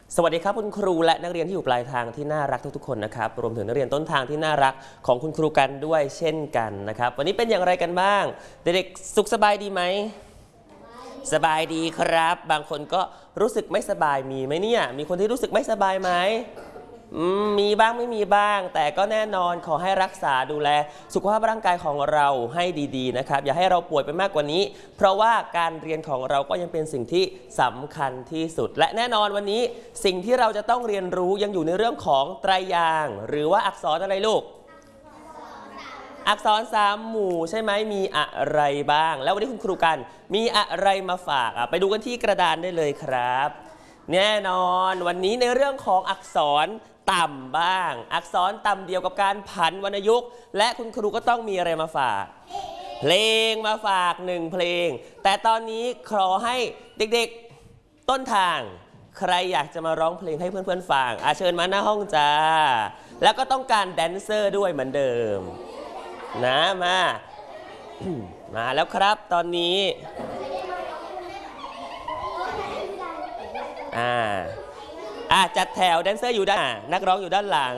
สวัสดีครับคุณครูและนักเรียนที่อยู่ปลายทางที่น่ารักทุกๆคนนะครับรวมถึงนักเรียนต้นทางที่น่ารักของคุณครูกันด้วยเช่นกันนะครับวันนี้เป็นอย่างไรกันบ้างเด็กๆสุขสบายดีไหมสบายดีครับบางคนก็รู้สึกไม่สบายมีไหมเนี่ยมีคนที่รู้สึกไม่สบายไหมมีบ้างไม่มีบ้างแต่ก็แน่นอนขอให้รักษาดูแลสุขภาพร่างกายของเราให้ดีๆนะครับอย่าให้เราป่วยไปมากกว่านี้เพราะว่าการเรียนของเราก็ยังเป็นสิ่งที่สำคัญที่สุดและแน่นอนวันนี้สิ่งที่เราจะต้องเรียนรู้ยังอยู่ในเรื่องของไตรยางค์หรือว่าอักษรอะไรลูกอักษร3 หมู่ใช่ไหมมีอะไรบ้างแล้ววันนี้คุณครูกันมีอะไรมาฝากไปดูกันที่กระดานได้เลยครับแน่นอนวันนี้ในเรื่องของอักษรต่ำบ้างอักษรต่ำเดียวกับการผันวรรณยุกต์และคุณครูก็ต้องมีอะไรมาฝากเพลงมาฝาก1 เพลงแต่ตอนนี้ขอให้เด็กๆต้นทางใครอยากจะมาร้องเพลงให้เพื่อนๆฟังเชิญมาหน้าห้องจ้าแล้วก็ต้องการแดนเซอร์ด้วยเหมือนเดิมนะมาแล้วครับตอนนี้จัดแถวแดนเซอร์อยู่ด้านนักร้องอยู่ด้านหลัง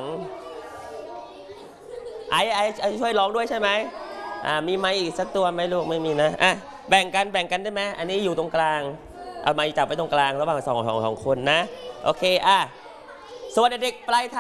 ไอช่วยร้องด้วยใช่ไหมมีไมค์อีกสักตัวไหมลูกไม่มีนะแบ่งกันได้ไหมอันนี้อยู่ตรงกลางเอาไมค์จับไว้ตรงกลางระหว่างสองคนนะโอเคสวัสดีเด็กปลายทาง